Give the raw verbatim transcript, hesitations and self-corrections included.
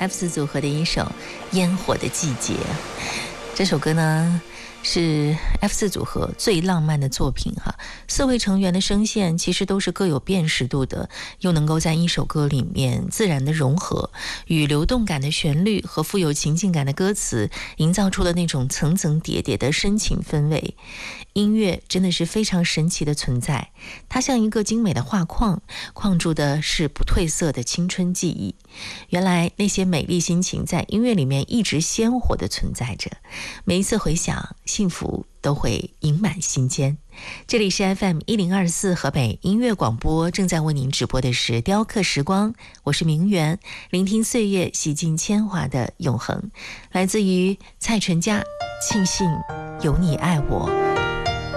F 四组合的一首《烟火的季节》。这首歌呢是 F 四组合最浪漫的作品哈，四位成员的声线其实都是各有辨识度的，又能够在一首歌里面自然的融合，与流动感的旋律和富有情境感的歌词，营造出了那种层层叠叠的深情氛围。音乐真的是非常神奇的存在，它像一个精美的画框，框住的是不褪色的青春记忆。原来那些美丽心情在音乐里面一直鲜活地存在着，每一次回想，幸福都会盈满心间。这里是 F M 一零二四河北音乐广播，正在为您直播的是雕刻时光，我是明媛，聆听岁月洗尽铅华的永恒。来自于蔡淳佳，庆幸有你爱我。